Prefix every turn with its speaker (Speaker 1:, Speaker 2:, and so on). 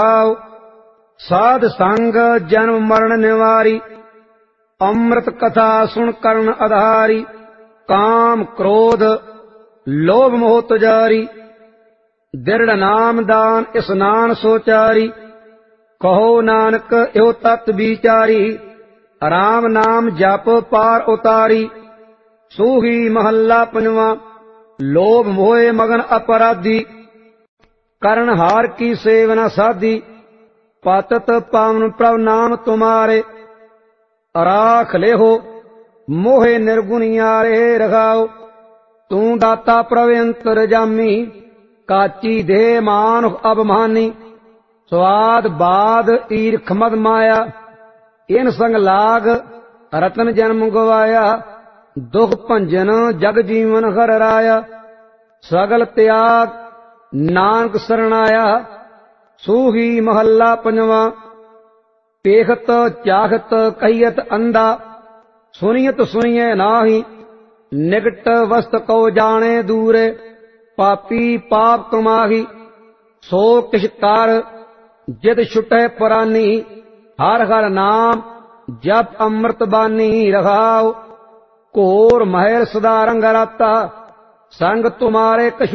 Speaker 1: साध संग जन्म मरण निवारी, अमृत कथा सुन कर्ण आधारी। काम क्रोध लोभ मोह तुजारी, दृढ़ नाम दान स्नान सोचारी। कहो नानक यो तत् विचारी, राम नाम जप पार उतारी। सूही महला पंजवा। लोभ मोहे मगन अपराधी, करण हार की सेवना साधी। पातत पावन प्रभ नाम तुम्हारे, राख ले हो मोहे निर्गुणियारे। रघाओ तू दाता प्रभ अंतर जामी, काची देह मानुख अभिमानी। स्वाद बाद ईर्ख मद माया, इन संग लाग रतन जन्म गवाया। दुख भंजन जग जीवन हर राया, सगल त्याग नानक सरणाया। सूही महला पंजवा। पेखत चाखत कहियत अंधा, सुनियत सुनिए नाही। निकट वस्त को जाने दूरे, पापी पाप तुमाही। सो किछ कर जित छुटे पुरानी, हर हर नाम जप अमृत बानी। रघाओ घोर महर सदा रंग राता, संग तुम्हारे कछु